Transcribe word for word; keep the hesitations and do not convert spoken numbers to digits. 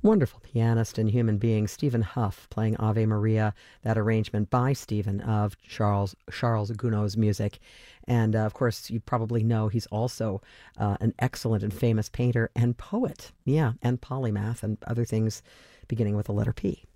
Wonderful pianist and human being, Stephen Huff, playing Ave Maria, that arrangement by Stephen of Charles Charles Gounod's music. And uh, of course, you probably know he's also uh, an excellent and famous painter and poet. Yeah, and polymath and other things beginning with the letter P.